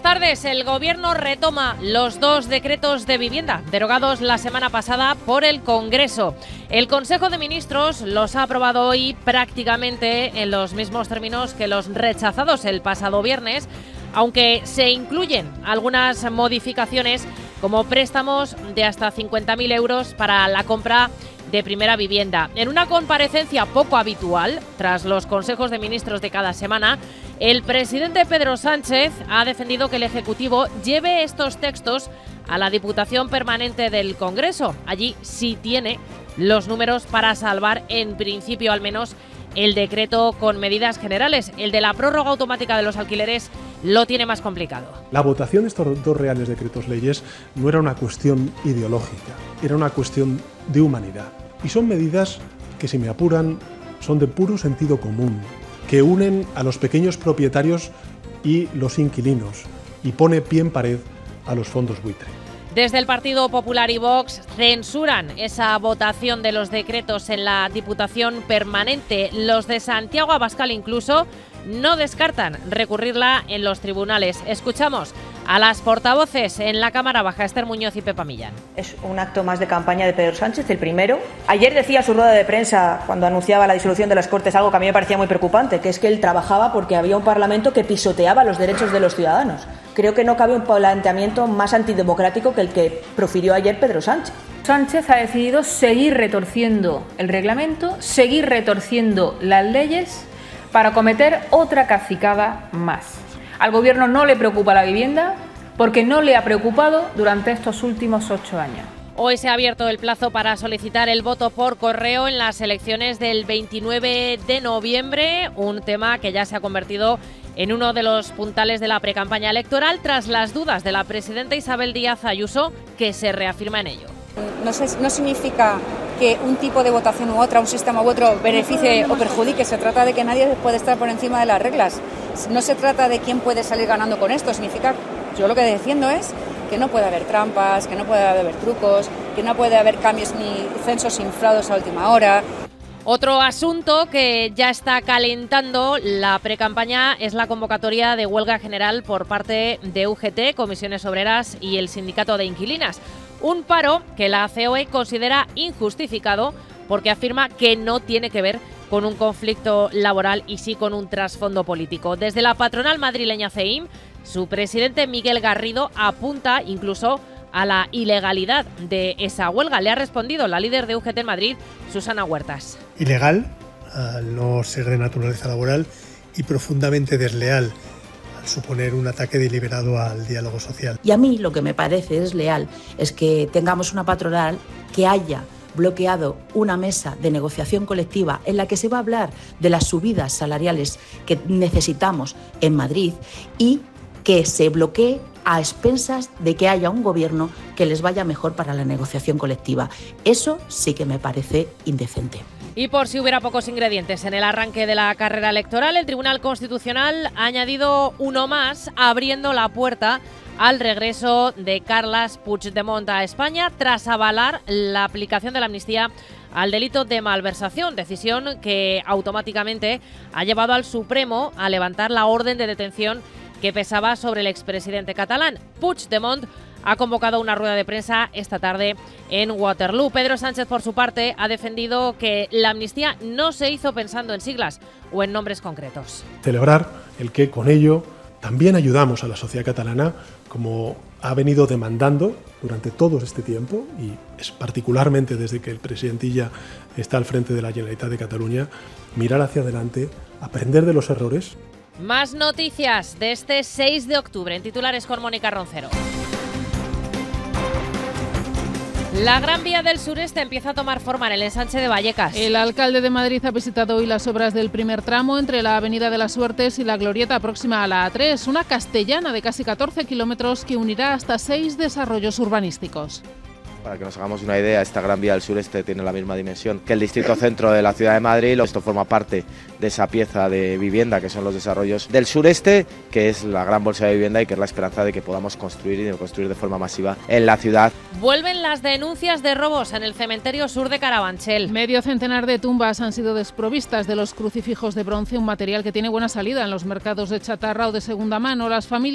tardes, el Gobierno retoma los 2 decretos de vivienda derogados la semana pasada por el Congreso. El Consejo de Ministros los ha aprobado hoy prácticamente en los mismos términos que los rechazados el pasado viernes, aunque se incluyen algunas modificaciones como préstamos de hasta 50.000 euros para la compra de primera vivienda. En una comparecencia poco habitual, tras los consejos de ministros de cada semana, el presidente Pedro Sánchez ha defendido que el Ejecutivo lleve estos textos a la Diputación Permanente del Congreso. Allí sí tiene los números para salvar, en principio al menos, el decreto con medidas generales. El de la prórroga automática de los alquileres lo tiene más complicado. La votación de estos 2 reales decretos leyes no era una cuestión ideológica, era una cuestión de humanidad. Y son medidas que, si me apuran, son de puro sentido común, que unen a los pequeños propietarios y los inquilinos y pone pie en pared a los fondos buitre. Desde el Partido Popular y Vox censuran esa votación de los decretos en la Diputación Permanente. Los de Santiago Abascal incluso no descartan recurrirla en los tribunales. Escuchamos a las portavoces en la Cámara Baja, Esther Muñoz y Pepa Millán. Es un acto más de campaña de Pedro Sánchez, el primero. Ayer decía en su rueda de prensa, cuando anunciaba la disolución de las Cortes, algo que a mí me parecía muy preocupante, que es que él trabajaba porque había un Parlamento que pisoteaba los derechos de los ciudadanos. Creo que no cabe un planteamiento más antidemocrático que el que profirió ayer Pedro Sánchez. Sánchez ha decidido seguir retorciendo el reglamento, seguir retorciendo las leyes para cometer otra cacicada más. Al Gobierno no le preocupa la vivienda porque no le ha preocupado durante estos últimos 8 años. Hoy se ha abierto el plazo para solicitar el voto por correo en las elecciones del 29 de noviembre, un tema que ya se ha convertido en uno de los puntales de la precampaña electoral tras las dudas de la presidenta Isabel Díaz Ayuso, que se reafirma en ello. No significa que un tipo de votación u otra, un sistema u otro beneficie o perjudique. Se trata de que nadie puede estar por encima de las reglas. No se trata de quién puede salir ganando con esto. Significa, yo lo que defiendo es que no puede haber trampas, que no puede haber trucos, que no puede haber cambios ni censos inflados a última hora. Otro asunto que ya está calentando la precampaña es la convocatoria de huelga general por parte de UGT, Comisiones Obreras y el Sindicato de Inquilinas. Un paro que la COE considera injustificado porque afirma que no tiene que ver con un conflicto laboral y sí con un trasfondo político. Desde la patronal madrileña CEIM, su presidente Miguel Garrido apunta incluso a la ilegalidad de esa huelga. Le ha respondido la líder de UGT en Madrid, Susana Huertas. Ilegal, al no ser de naturaleza laboral, y profundamente desleal, al suponer un ataque deliberado al diálogo social. Y a mí lo que me parece desleal es que tengamos una patronal que haya bloqueado una mesa de negociación colectiva en la que se va a hablar de las subidas salariales que necesitamos en Madrid y que se bloquee a expensas de que haya un gobierno que les vaya mejor para la negociación colectiva. Eso sí que me parece indecente. Y por si hubiera pocos ingredientes en el arranque de la carrera electoral, el Tribunal Constitucional ha añadido uno más, abriendo la puerta al regreso de Carles Puigdemont a España tras avalar la aplicación de la amnistía al delito de malversación, decisión que automáticamente ha llevado al Supremo a levantar la orden de detención que pesaba sobre el expresidente catalán. Puigdemont ha convocado una rueda de prensa esta tarde en Waterloo. Pedro Sánchez, por su parte, ha defendido que la amnistía no se hizo pensando en siglas o en nombres concretos. Celebrar el que con ello también ayudamos a la sociedad catalana, como ha venido demandando durante todo este tiempo, y es particularmente desde que el presidente Illa está al frente de la Generalitat de Cataluña, mirar hacia adelante, aprender de los errores. Más noticias de este 6 de octubre en titulares con Mónica Roncero. La Gran Vía del Sureste empieza a tomar forma en el ensanche de Vallecas. El alcalde de Madrid ha visitado hoy las obras del primer tramo entre la Avenida de las Suertes y la Glorieta próxima a la A3, una castellana de casi 14 kilómetros que unirá hasta 6 desarrollos urbanísticos. Para que nos hagamos una idea, esta Gran Vía del Sureste tiene la misma dimensión que el distrito centro de la ciudad de Madrid. Esto forma parte de esa pieza de vivienda que son los desarrollos del sureste, que es la gran bolsa de vivienda y que es la esperanza de que podamos construir y construir de forma masiva en la ciudad. Vuelven las denuncias de robos en el cementerio sur de Carabanchel. Medio centenar de tumbas han sido desprovistas de los crucifijos de bronce, un material que tiene buena salida en los mercados de chatarra o de segunda mano. Las familias